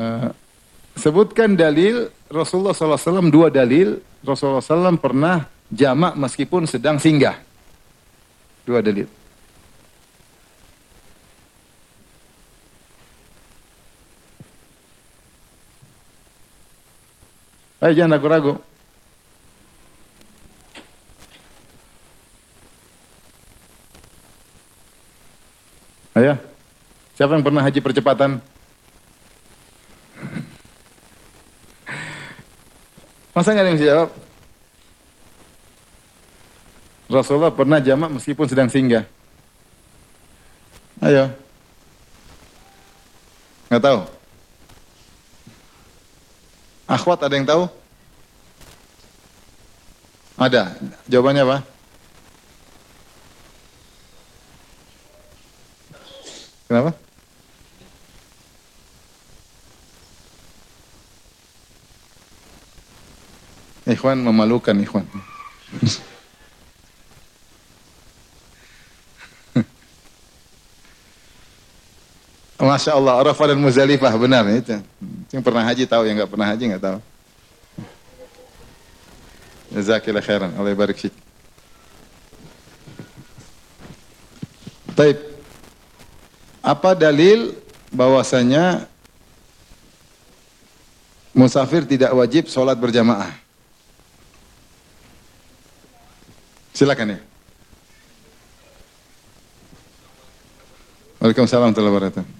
Sebutkan dalil Rasulullah SAW, dua dalil Rasulullah SAW pernah jamak meskipun sedang singgah. Dua dalil. Ayo jangan ragu-ragu. Ayo. Siapa yang pernah haji percepatan? Masa nggak ada yang bisa jawab? Rasulullah pernah jamak meskipun sedang singgah. Ayo. Nggak tahu? Akhwat ada yang tahu? Ada. Jawabannya apa? Kenapa? Ikhwan memalukan, ikhwan. Masya Allah, Arafah dan Muzdalifah, benar itu. Yang pernah haji tahu, yang nggak pernah haji nggak tahu. Jazakillah khairan, Allah barik fik. Taib. Apa dalil bahwasanya musafir tidak wajib sholat berjamaah? Silakan ya. Waalaikumsalam warahmatullahi wabarakatuh.